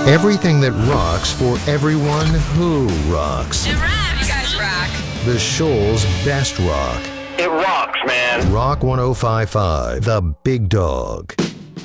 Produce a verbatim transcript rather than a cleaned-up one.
Everything that rocks for everyone who rocks. It rocks. You guys rock. The Shoals Best Rock. It rocks, man. Rock one oh five point five, The Big Dog.